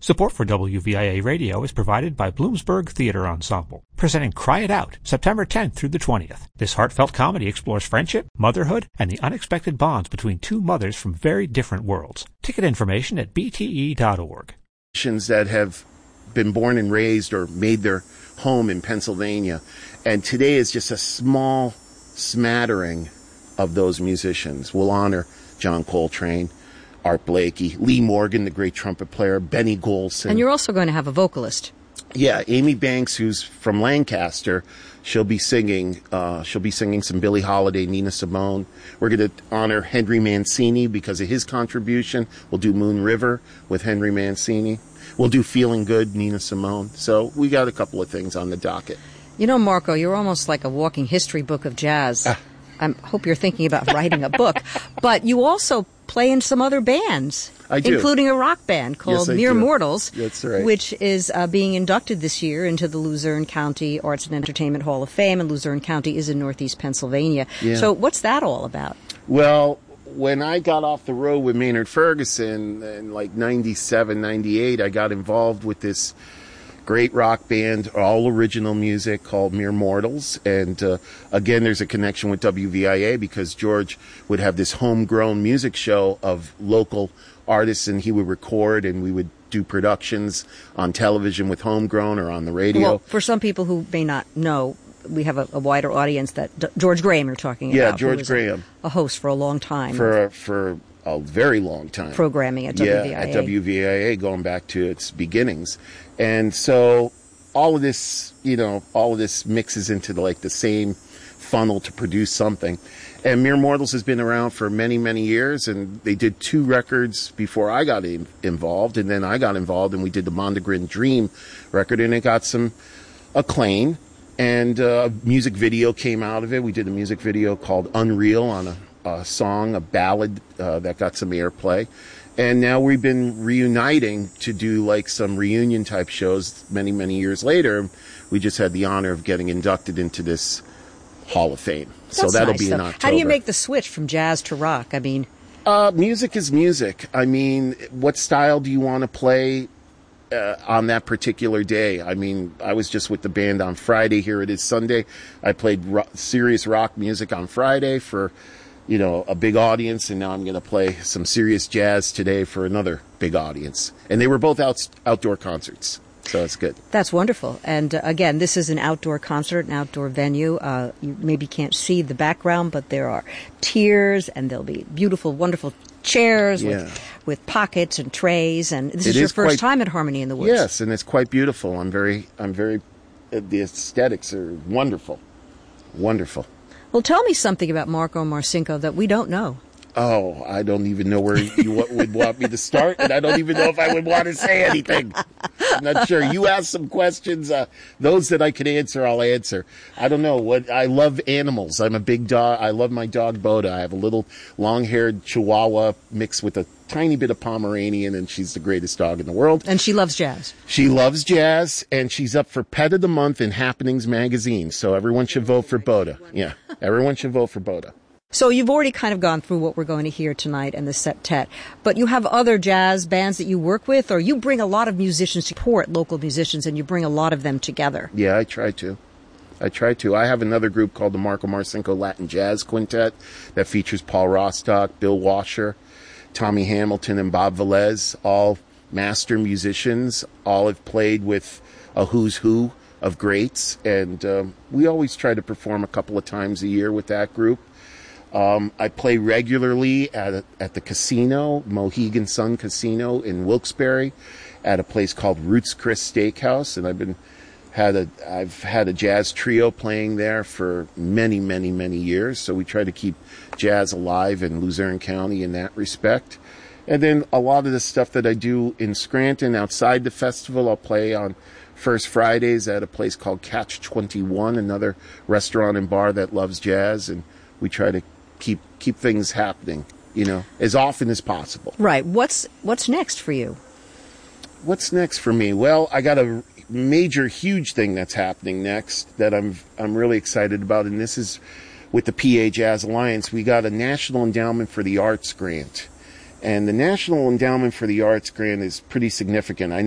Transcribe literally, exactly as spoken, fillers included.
Support for W V I A Radio is provided by Bloomsburg Theater Ensemble, presenting Cry It Out, September tenth through the twentieth. This heartfelt comedy explores friendship, motherhood, and the unexpected bonds between two mothers from very different worlds. Ticket information at b t e dot org. That have been born and raised or made their home in Pennsylvania, and today is just a small smattering of those musicians. We'll honor John Coltrane, Art Blakey, Lee Morgan, the great trumpet player, Benny Golson. And you're also going to have a vocalist. Yeah, Amy Banks, who's from Lancaster. She'll be singing. Uh, she'll be singing some Billie Holiday, Nina Simone. We're going to honor Henry Mancini because of his contribution. We'll do Moon River with Henry Mancini. We'll do Feeling Good, Nina Simone. So we got a couple of things on the docket. You know, Marco, you're almost like a walking history book of jazz. Ah. I hope you're thinking about writing a book. But you also play in some other bands. I do. Including a rock band called yes, Mere do. Mortals. That's right. Which is uh, being inducted this year into the Luzerne County Arts and Entertainment Hall of Fame, and Luzerne County is in northeast Pennsylvania. Yeah. So what's that all about? Well, when I got off the road with Maynard Ferguson in like ninety-seven, ninety-eight, I got involved with this great rock band, all original music, called Mere Mortals. And uh, again, there's a connection with W V I A because George would have this homegrown music show of local artists, and he would record, and we would do productions on television with homegrown or on the radio. Well, for some people who may not know, we have a, a wider audience that D- George Graham you're talking yeah, about. Yeah, George who was Graham. A, a host for a long time. For for a very long time. Programming at W V I A. Yeah, at W V I A, going back to its beginnings. And so all of this, you know, all of this mixes into the, like the same funnel to produce something. And Mere Mortals has been around for many, many years, and they did two records before I got in, involved, and then I got involved, and we did the Mondegrin Dream record, and it got some acclaim, and a music video came out of it. We did a music video called Unreal on a, a song, a ballad uh, that got some airplay. And now we've been reuniting to do like some reunion type shows many, many years later. We just had the honor of getting inducted into this Hall of Fame. That's so that'll nice, be in though. October. How do you make the switch from jazz to rock? I mean, uh, music is music. I mean, what style do you want to play uh, on that particular day? I mean, I was just with the band on Friday. Here it is Sunday. I played ro- serious rock music on Friday for, you know, a big audience, and now I'm going to play some serious jazz today for another big audience. And they were both out, outdoor concerts, so it's good. That's wonderful. And uh, again, this is an outdoor concert, an outdoor venue. Uh, you maybe can't see the background, but there are tiers, and there'll be beautiful, wonderful chairs yeah. with, with pockets and trays. And this it is your is first quite, time at Harmony in the Woods. Yes, and it's quite beautiful. I'm very, I'm very, uh, the aesthetics are wonderful, wonderful. Well, tell me something about Marco Marcinko that we don't know. Oh, I don't even know where you would want me to start, and I don't even know if I would want to say anything. I'm not sure. You ask some questions. Uh, those that I can answer, I'll answer. I don't know. What I love animals. I'm a big dog. I love my dog, Boda. I have a little long-haired Chihuahua mixed with a tiny bit of Pomeranian, and she's the greatest dog in the world. And she loves jazz. She loves jazz, and she's up for Pet of the Month in Happenings magazine, so everyone should vote for Boda. Yeah, everyone should vote for Boda. So you've already kind of gone through what we're going to hear tonight and the septet, but you have other jazz bands that you work with, or you bring a lot of musicians to support local musicians, and you bring a lot of them together. Yeah, I try to. I try to. I have another group called the Marco Marcinko Latin Jazz Quintet that features Paul Rostock, Bill Washer, Tommy Hamilton, and Bob Velez, all master musicians. All have played with a who's who of greats, and um, we always try to perform a couple of times a year with that group. Um, I play regularly at a, at the casino, Mohegan Sun Casino in Wilkes-Barre, at a place called Roots Chris Steakhouse, and I've been had a I've had a jazz trio playing there for many, many, many years. So we try to keep jazz alive in Luzerne County in that respect. And then a lot of the stuff that I do in Scranton outside the festival, I'll play on First Fridays at a place called Catch twenty-one, another restaurant and bar that loves jazz, and we try to keep keep things happening, you know, as often as possible. Right. What's what's next for you? What's next for me? Well, I got a major, huge thing that's happening next that I'm I'm really excited about, and this is with the P A Jazz Alliance. We got a National Endowment for the Arts grant, and the National Endowment for the Arts grant is pretty significant. I